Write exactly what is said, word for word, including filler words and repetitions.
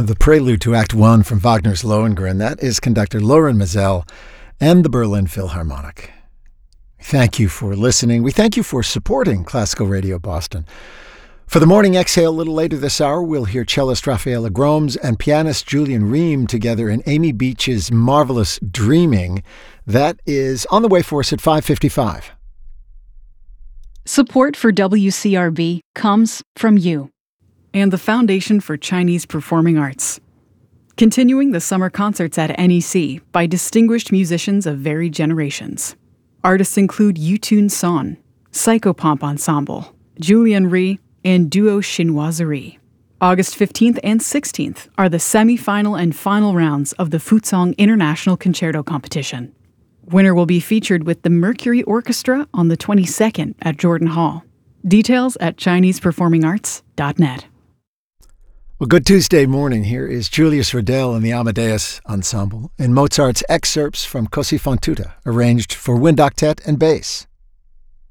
the prelude to Act One from Wagner's Lohengrin. That is conductor Loren Mazel and the Berlin Philharmonic. Thank you for listening. We thank you for supporting Classical Radio Boston. For the Morning Exhale, a little later this hour, we'll hear cellist Rafaela Groms and pianist Julian Ream together in Amy Beach's marvelous Dreaming. That is on the way for us at five fifty-five. Support for W C R B comes from you and the Foundation for Chinese Performing Arts. Continuing the summer concerts at N E C by distinguished musicians of varied generations. Artists include Yutun Son, Psychopomp Ensemble, Julian Rhee, and Duo Chinoiserie. August fifteenth and sixteenth are the semi-final and final rounds of the Fuzhong International Concerto Competition. Winner will be featured with the Mercury Orchestra on the twenty-second at Jordan Hall. Details at chinese performing arts dot net. Well, good Tuesday morning. Here is Julius Riddell and the Amadeus Ensemble in Mozart's excerpts from Così fan tutte, arranged for wind octet and bass.